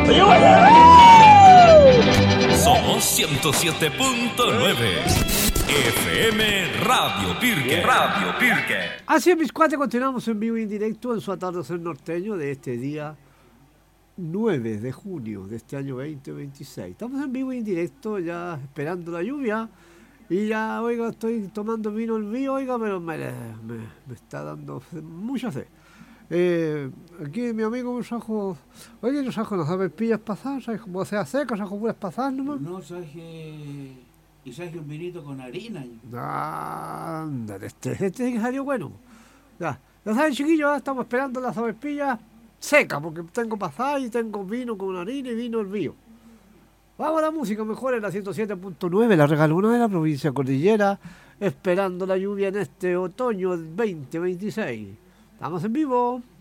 Somos 107.9 FM Radio Pirque. Radio Pirque. Así es, mis cuates, continuamos en vivo y en directo en su atardecer norteño de este día 9 de junio de este año 2026. Estamos en vivo y en directo ya esperando la lluvia y ya, oiga, estoy tomando vino el mío, oiga, pero me está dando mucha sed. Aquí mi amigo me trajo, oye, nos trajo las sopaipillas pasadas, ¿sabes cómo sea seca? Trajo puras pasadas nomás. No, traje... Y traje un vinito con harina. Ándale, este salió bueno. Ya saben, chiquillos, ya estamos esperando las sopaipillas secas, porque tengo pasadas y tengo vino con harina y vino hervido. Vamos a la música mejor en la 107.9, la regalona de la provincia Cordillera, esperando la lluvia en este otoño 2026. Estamos en vivo.